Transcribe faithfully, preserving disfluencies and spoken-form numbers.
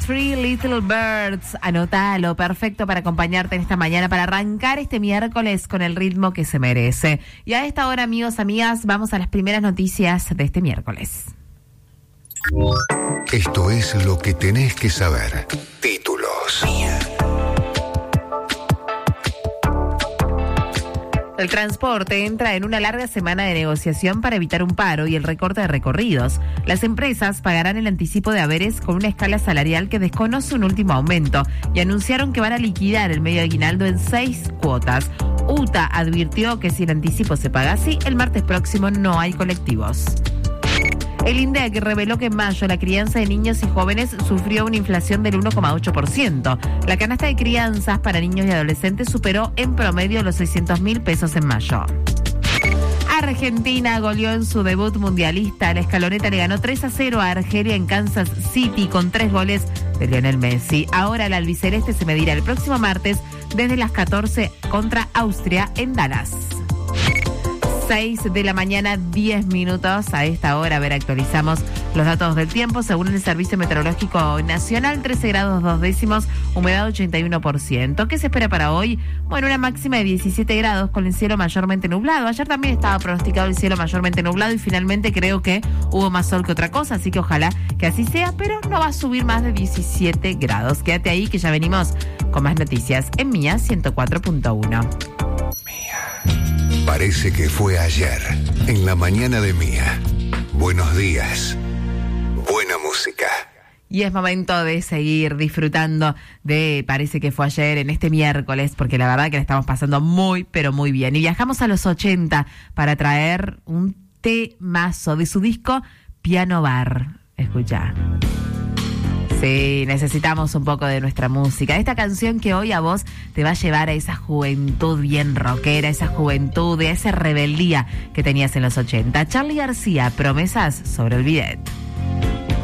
Three Little Birds. Anótalo, perfecto para acompañarte en esta mañana, para arrancar este miércoles con el ritmo que se merece. Y a esta hora, amigos, amigas, vamos a las primeras noticias de este miércoles. Esto es lo que tenés que saber. Títulos. El transporte entra en una larga semana de negociación para evitar un paro y el recorte de recorridos. Las empresas pagarán el anticipo de haberes con una escala salarial que desconoce un último aumento y anunciaron que van a liquidar el medio aguinaldo en seis cuotas. U T A advirtió que si el anticipo se paga así, el martes próximo no hay colectivos. El INDEC reveló que en mayo la crianza de niños y jóvenes sufrió una inflación del uno coma ocho por ciento. La canasta de crianzas para niños y adolescentes superó en promedio los seiscientos mil pesos en mayo. Argentina goleó en su debut mundialista. La escaloneta le ganó tres a cero a Argelia en Kansas City con tres goles de Lionel Messi. Ahora el albiceleste se medirá el próximo martes desde las catorce contra Austria en Dallas. seis de la mañana, diez minutos. A esta hora, a ver, actualizamos los datos del tiempo. Según el Servicio Meteorológico Nacional, trece grados dos décimos, humedad ochenta y uno por ciento. ¿Qué se espera para hoy? Bueno, una máxima de diecisiete grados con el cielo mayormente nublado. Ayer también estaba pronosticado el cielo mayormente nublado y finalmente creo que hubo más sol que otra cosa, así que ojalá que así sea, pero no va a subir más de diecisiete grados. Quédate ahí que ya venimos con más noticias en Mía ciento cuatro punto uno. Parece que fue ayer, en la mañana de Mía. Buenos días. Buena música. Y es momento de seguir disfrutando de Parece que fue ayer en este miércoles, porque la verdad que la estamos pasando muy, pero muy bien. Y viajamos a los ochenta para traer un temazo de su disco Piano Bar. Escucha. Sí, necesitamos un poco de nuestra música. Esta canción que hoy a vos te va a llevar a esa juventud bien rockera, esa juventud, a esa rebeldía que tenías en los ochenta. Charly García, Promesas sobre el bidet.